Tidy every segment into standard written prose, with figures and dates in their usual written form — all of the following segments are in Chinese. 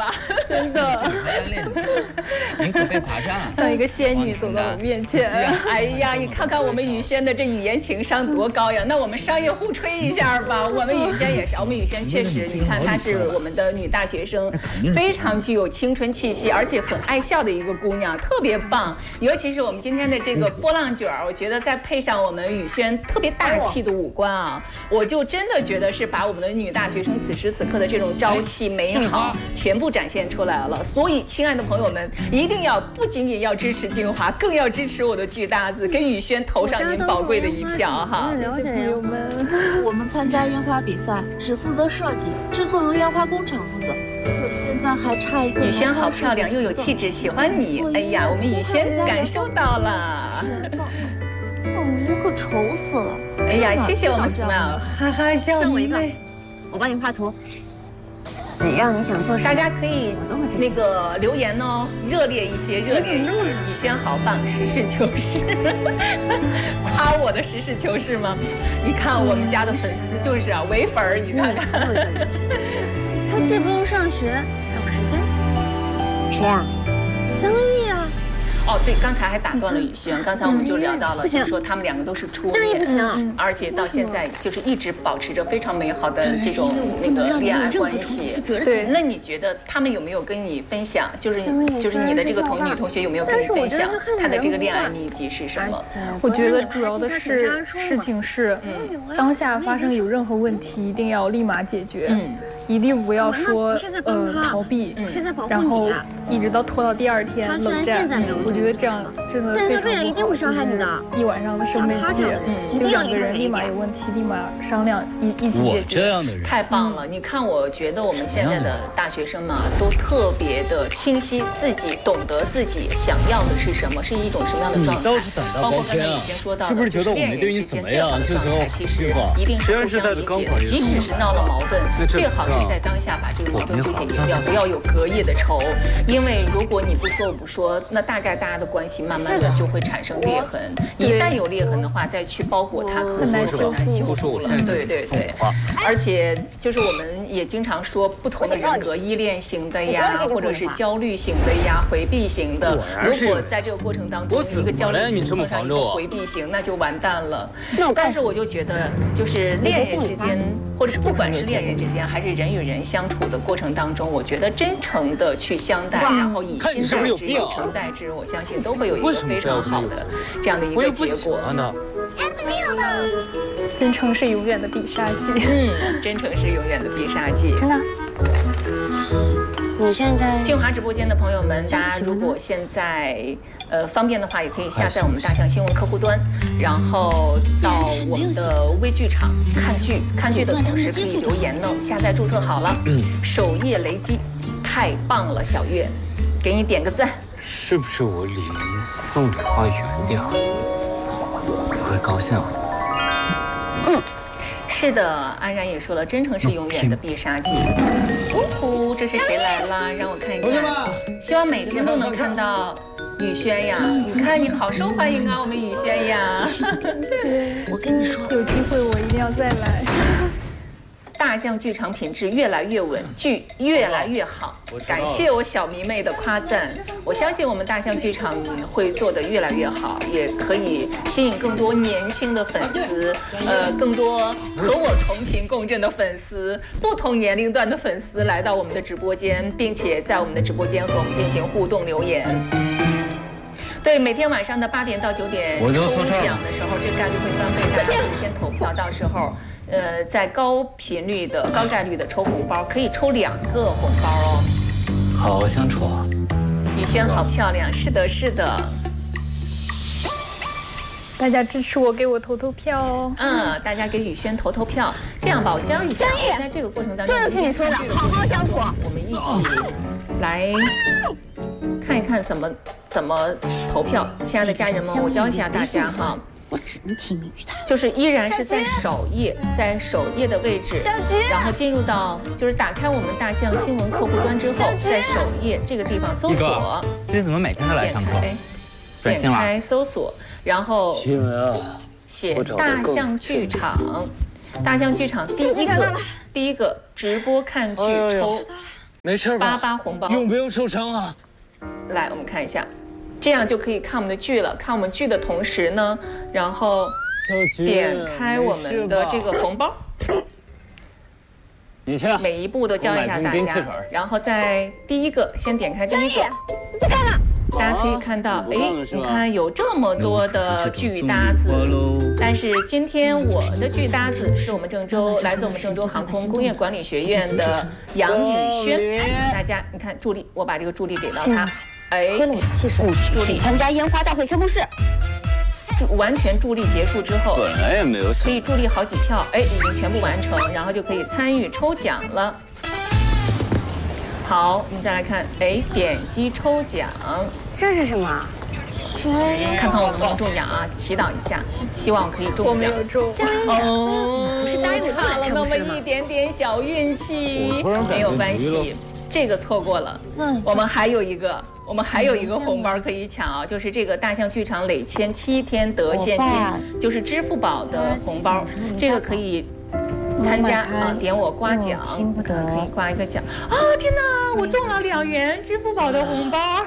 吧？ 真的， 您可被罚站， 像一个仙女走到我面前。 哎呀，你看看我们雨轩的这语言情商多高呀！那我们商业互吹一下吧。我们雨轩也是，我们雨轩确实，你看她是我们的女大学生，非常具有青春气息，而且很爱笑的一个姑娘，特别棒。尤其是我们今天的这个波浪卷儿，我觉得再配上我们雨轩特别大气的五官啊，我就真的觉得是把我们的女大学生此时此刻的这种朝气美好全部展现出来了。所以，亲爱的朋友们，一定要不仅仅要支持金华，更要支持我的巨大子，给雨轩投上您宝贵的一票哈！ 了解朋友们， 我们参加烟花比赛只负责设计，制作由烟花工厂负责。可现在还差一个。 雨轩好漂亮，又有气质，喜欢你。哎呀，我们雨轩感受到了。 我可愁死了。 哎呀，谢谢我们 Smile， 哈哈笑送我一个，我帮你画图。只要你想做， 大家可以那个留言哦，热烈一些，热烈一些。雨轩好棒，实事求是，夸我的实事求是吗？你看我们家的粉丝就是啊，唯粉儿，你看看。 他既不用上学，还有时间。谁啊？张毅啊。 哦，对，刚才还打断了雨轩。刚才我们就聊到了，就是说他们两个都是初恋， 不行， 而且到现在就是一直保持着非常美好的这种那个恋爱关系。对，那你觉得他们有没有跟你分享？就是你的这个女同学有没有跟你分享她的这个恋爱秘籍是什么？ 我觉得主要的事情是，当下发生有任何问题，一定要立马解决。一定不要说逃避，然后一直到拖到第二天冷战。我觉得这样真的非常不好。但是他未来一定会伤害你的。一晚上的生闷气，就两个人立马有问题，立马商量一起解决。 这样的人太棒了！你看，我觉得我们现在的大学生嘛，都特别的清晰自己，懂得自己想要的是什么，是一种什么样的状态。包括刚才以前说到的， 是不是觉得我们对你怎么样，就觉得其实一定是互相理解的，即使是闹了矛盾，最好是在当下把这个矛盾就解决掉，不要有隔夜的仇。因为如果你不说我不说，那大概大家的关系慢慢的就会产生裂痕。一旦有裂痕的话，再去包裹它，可能是很难修复了。对对对，而且就是我们也经常说，不同的人格，依恋型的呀，或者是焦虑型的呀，回避型的。如果在这个过程当中，一个焦虑型碰上一个回避型，那就完蛋了。但是我就觉得，就是恋人之间，或者是不管是恋人之间，还是人与人相处的过程当中，我觉得真诚的去相待，然后以心待之，以诚待之，我相信都会有一个非常好的这样的一个结果。 真诚是永远的必杀技。 真诚是永远的必杀技。 真的。你现在金华直播间的朋友们，大家如果现在方便的话，也可以下载我们大象新闻客户端，然后到我们的微剧场看剧的同时可以留言呢。下载注册好了，首页雷击，太棒了，小月，给你点个赞。 是不是我礼仪送礼花远点，你会高兴？ 是的，安然也说了，真诚是永远的必杀技。呜呼，这是谁来了？让我看一看。希望每天都能看到雨轩呀！你看你好受欢迎啊，我们雨轩呀！ 我跟你说， 有机会我一定要再来。 大象剧场品质越来越稳，剧越来越好。感谢我小迷妹的夸赞，我相信我们大象剧场会做得越来越好，也可以吸引更多年轻的粉丝，更多和我同频共振的粉丝，不同年龄段的粉丝来到我们的直播间，并且在我们的直播间和我们进行互动留言。对，每天晚上的8点到9点抽奖的时候，这概率会翻倍，大家可以先投票，到时候。在高频率的、高概率的抽红包，可以抽2个红包哦。 好好相处啊。 雨轩好漂亮，是的，是的。 大家支持我，给我投票哦。 大家给雨轩投票。这样吧，我教一下，在这个过程当中， 这就是你说的，好好相处。 我们一起来看一看怎么投票。亲爱的家人们，我教一下大家哈。 我只能听命于他， 就是依然是在首页，在首页的位置，然后进入到就是打开我们大象新闻客户端之后，在首页这个地方搜索。 今天怎么每天都来上课？ 点开搜索，然后写大象剧场。大象剧场第一个直播看剧抽没事吧 ？88红包， 有没有受伤啊？ 来，我们看一下，这样就可以看我们的剧了。看我们剧的同时呢，然后点开我们的这个红包。 你去， 每一步都教一下大家，然后在第一个先点开第一个， 不看了。 大家可以看到，哎，你看有这么多的剧搭子，但是今天我的剧搭子是我们来自我们郑州航空工业管理学院的杨宇轩。大家你看助力，我把这个助力给到他，哎， 喝了我的汽水，助力参加烟花大会开幕式。 完全助力结束之后， 本来也没有可以助力好几票，哎，已经全部完成，然后就可以参与抽奖了。好，我们再来看，哎，点击抽奖， 这是什么？ 看看我能不能中奖啊！祈祷一下，希望可以中奖。 我没有中。 哦， 不是答应我差了那么一点点小运气，没有关系，这个错过了。我们还有一个红包可以抢啊，就是这个大象剧场累签7天得现金，就是支付宝的红包，这个可以参加啊，点我刮奖，可以刮一个奖啊！天哪，我中了2元支付宝的红包，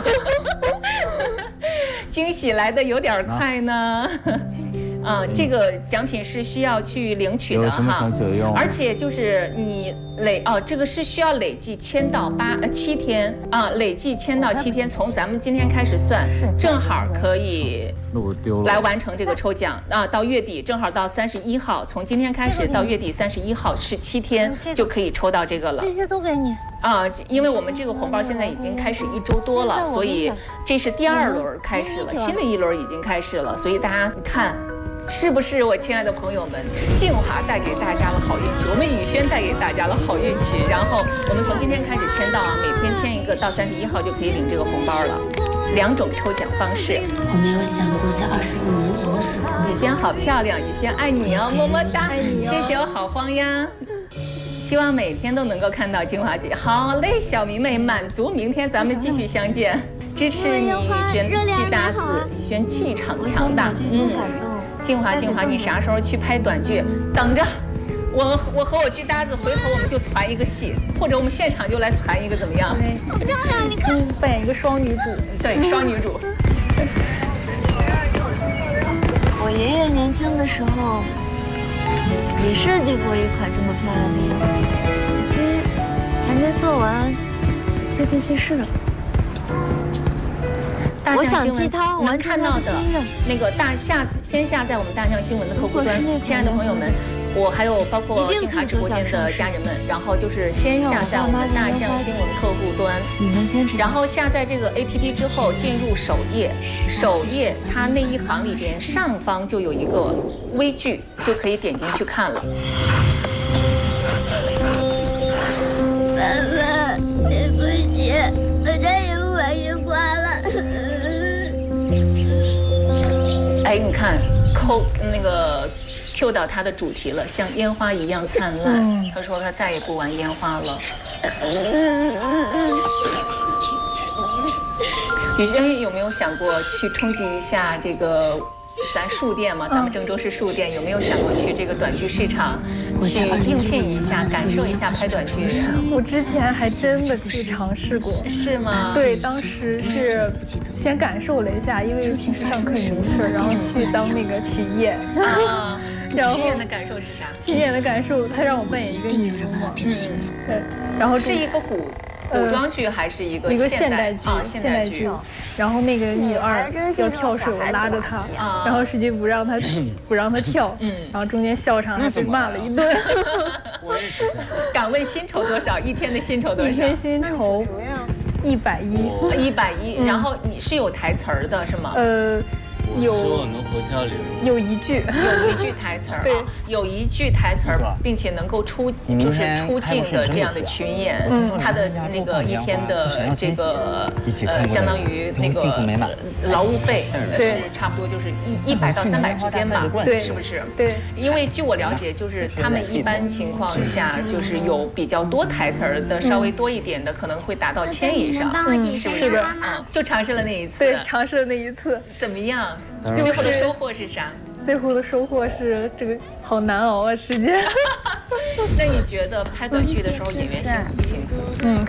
惊喜来的有点快呢。这个奖品是需要去领取的哈，而且就是你这个是需要累计签到7天啊，累计签到7天，从咱们今天开始算，正好可以来完成这个抽奖啊，到月底正好到31号，从今天开始到月底31号是7天就可以抽到这个了。 这些都给你啊，因为我们这个红包现在已经开始1周多了，所以这是第2轮开始了，新的1轮已经开始了，所以大家看。是不是我亲爱的朋友们，静华带给大家了好运气，我们宇轩带给大家了好运气，然后我们从今天开始签到啊，每天签一个，到31号就可以领这个红包了。2种抽奖方式。 我没有想过在25年前的时候。 宇轩好漂亮，宇轩爱你哦，么么哒，谢谢我好慌呀。希望每天都能够看到金华姐。好嘞，小迷妹，满足，明天咱们继续相见。支持你，宇轩剧搭子，宇轩气场强大。静华，你啥时候去拍短剧？等着，我和我剧搭子，回头我们就传一个戏，或者我们现场就来传一个，怎么样？ 漂亮，你看， 扮演一个双女主。 对，双女主。 我爷爷年轻的时候也设计过一款这么漂亮的烟花，可惜还没做完，他就去世了。 我想替他能看到的那个先下载我们大象新闻的客户端，亲爱的朋友们，我还有包括静华直播间的家人们，然后就是先下载我们大象新闻客户端，然后下载这个 APP 之后进入首页，它那一行里边上方就有一个微剧，就可以点进去看了。 爸爸，对不起，我再也不玩烟花了。 哎，你看Q 到它的主题了，像烟花一样灿烂。他说他再也不玩烟花了。宇轩有没有想过去冲击一下这个咱书店嘛？咱们郑州市书店有没有想过去这个短剧市场去应聘一下，感受一下拍短剧？ 我之前还真的去尝试过。 是吗？ 对，当时是先感受了一下，因为平时上课也没事，然后去当那个曲艺。然后曲演的感受是啥？ 曲演的感受，他让我扮演一个女巫嘛。对，然后是一个古装剧还是一个现代剧？现代剧。然后那个女二要跳水，我拉着她，然后使劲不让她跳，然后中间笑场还被骂了一顿。 我也是。 敢问薪酬多少？一天的薪酬多少？ 一天薪酬110， 然后你是有台词儿的是吗？ 希望能回家里。 有一句台词儿啊，有一句台词儿，并且能够出境的这样的群演，他的那个一天的这个相当于那个劳务费，是差不多就是100到300之间吧， 对， 是不是？ 对， 因为据我了解，就是他们一般情况下就是有比较多台词儿的，稍微多一点的可能会达到1000以上，是不是？就尝试了那一次， 对，尝试了那一次， 怎么样？最后的收获是啥？ 最后的收获是这个好难熬啊，时间。 那你觉得拍短剧的时候演员辛苦不辛苦？